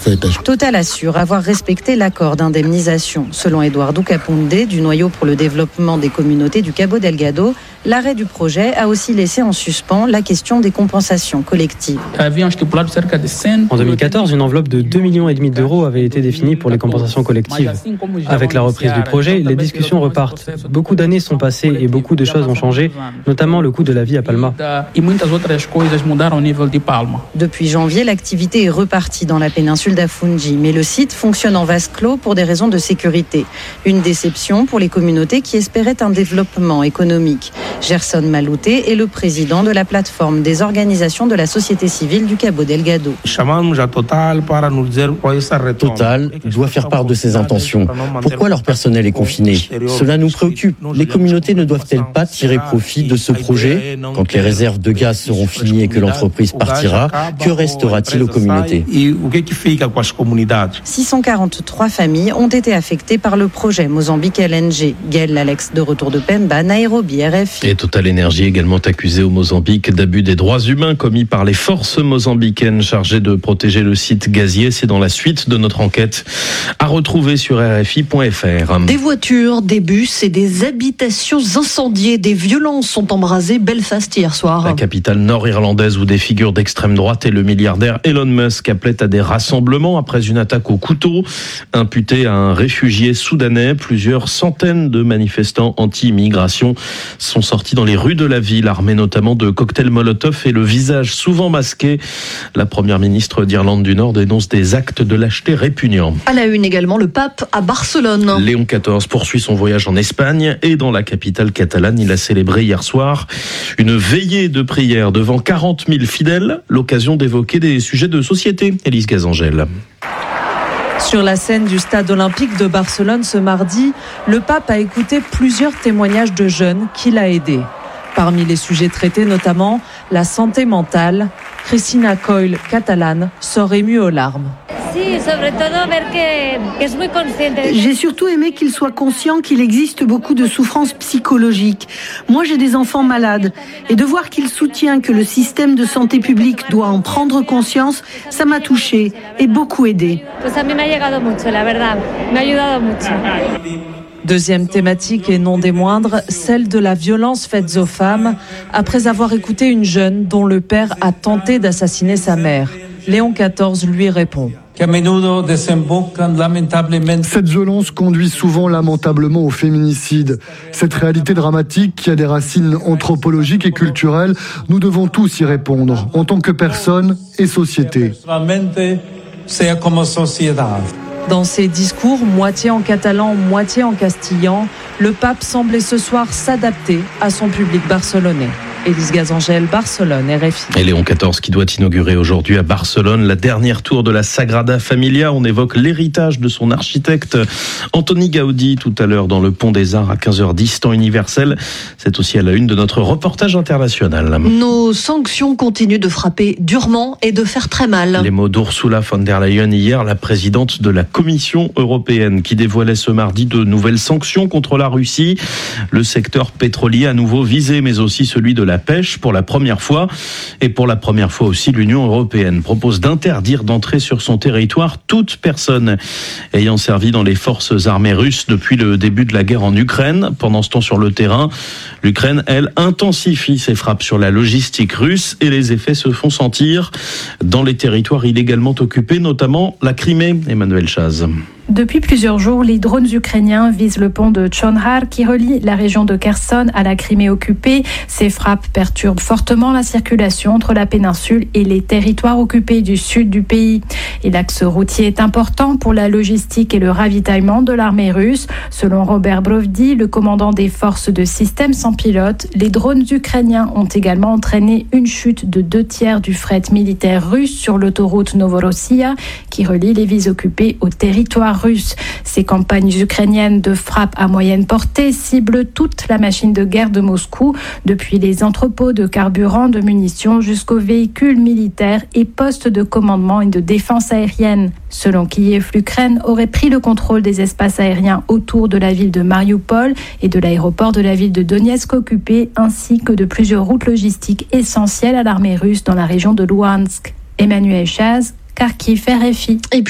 Total assure avoir respecté l'accord d'indemnisation. Selon Eduardo Caponde du Noyau pour le développement des communautés du Cabo Delgado, l'arrêt du projet a aussi laissé en suspens la question des compensations collectives. En 2014, une enveloppe de 2,5 millions d'euros avait été définie pour les compensations collectives. Avec la reprise du projet, les discussions repartent. Beaucoup d'années sont passées et beaucoup de choses ont changé, notamment le coût de la vie à Palma. Depuis janvier, l'activité est repartie dans la péninsule d'Afungi, mais le site fonctionne en vase clos pour des raisons de sécurité. Une déception pour les communautés qui espéraient un développement économique. Gerson Malouté est le président de la plateforme des organisations de la société civile du Cabo Delgado. Total doit faire part de ses intentions. Pourquoi leur personnel est confiné ? Cela nous préoccupe. Les communautés ne doivent-elles pas tirer profit de ce projet ? Quand les réserves de gaz seront finies et que l'entreprise partira, que restera-t-il aux communautés ? 643 familles ont été affectées par le projet Mozambique LNG. Gaël Alex de retour de Pemba, Nairobi, RFI. Et Total Energy également accusé au Mozambique d'abus des droits humains commis par les forces mozambicaines chargées de protéger le site gazier. C'est dans la suite de notre enquête à retrouver sur RFI.fr. Des voitures, des bus et des habitations incendiées. Des violences ont embrasé Belfast hier soir. La capitale nord-irlandaise où des figures d'extrême droite et le milliardaire Elon Musk appelaient à des rassemblements après une attaque au couteau imputée à un réfugié soudanais. Plusieurs centaines de manifestants anti-immigration sont sortis dans les rues de la ville, armés notamment de cocktails Molotov et le visage souvent masqué. La première ministre d'Irlande du Nord dénonce des actes de lâcheté répugnants. À la une également, le pape à Barcelone. Léon XIV poursuit son voyage en Espagne et dans la capitale catalane, il a célébré hier soir une veillée de prière devant 40 000 fidèles, l'occasion d'évoquer des sujets de société. Élise Gazangel. Sur la scène du stade olympique de Barcelone ce mardi, le pape a écouté plusieurs témoignages de jeunes qu'il a aidés. Parmi les sujets traités notamment, la santé mentale. Cristina Coll, catalane, sort émue aux larmes. J'ai surtout aimé qu'il soit conscient qu'il existe beaucoup de souffrances psychologiques. Moi, j'ai des enfants malades. Et de voir qu'il soutient que le système de santé publique doit en prendre conscience, ça m'a touchée et beaucoup aidé. Deuxième thématique et non des moindres, celle de la violence faite aux femmes, après avoir écouté une jeune dont le père a tenté d'assassiner sa mère. Léon XIV lui répond. Cette violence conduit souvent lamentablement au féminicide. Cette réalité dramatique qui a des racines anthropologiques et culturelles, nous devons tous y répondre, en tant que personne et société. Dans ses discours, moitié en catalan, moitié en castillan, le pape semblait ce soir s'adapter à son public barcelonais. Élise Gazangel, Barcelone, RFI. Et Léon XIV qui doit inaugurer aujourd'hui à Barcelone la dernière tour de la Sagrada Familia. On évoque l'héritage de son architecte Antoni Gaudi tout à l'heure dans le Pont des Arts à 15h10, temps universel. C'est aussi à la une de notre reportage international. Nos sanctions continuent de frapper durement et de faire très mal. Les mots d'Ursula von der Leyen hier, la présidente de la Commission européenne, qui dévoilait ce mardi de nouvelles sanctions contre la Russie. Le secteur pétrolier à nouveau visé, mais aussi celui de la pêche pour la première fois. Et pour la première fois aussi, l'Union européenne propose d'interdire d'entrer sur son territoire toute personne ayant servi dans les forces armées russes depuis le début de la guerre en Ukraine. Pendant ce temps, sur le terrain, l'Ukraine, elle, intensifie ses frappes sur la logistique russe et les effets se font sentir dans les territoires illégalement occupés, notamment la Crimée. Emmanuel Chaz. Depuis plusieurs jours, les drones ukrainiens visent le pont de Chonhar qui relie la région de Kherson à la Crimée occupée. Ces frappes perturbent fortement la circulation entre la péninsule et les territoires occupés du sud du pays. Et l'axe routier est important pour la logistique et le ravitaillement de l'armée russe. Selon Robert Brovdi, le commandant des forces de système sans pilote, les drones ukrainiens ont également entraîné une chute de 2/3 du fret militaire russe sur l'autoroute Novorossiya qui relie les villes occupées au territoire russe. Ces campagnes ukrainiennes de frappe à moyenne portée ciblent toute la machine de guerre de Moscou, depuis les entrepôts de carburant, de munitions jusqu'aux véhicules militaires et postes de commandement et de défense aérienne. Selon Kiev, l'Ukraine aurait pris le contrôle des espaces aériens autour de la ville de Mariupol et de l'aéroport de la ville de Donetsk occupé, ainsi que de plusieurs routes logistiques essentielles à l'armée russe dans la région de Louhansk. Emmanuel Chaz, Kharkiv, RFI.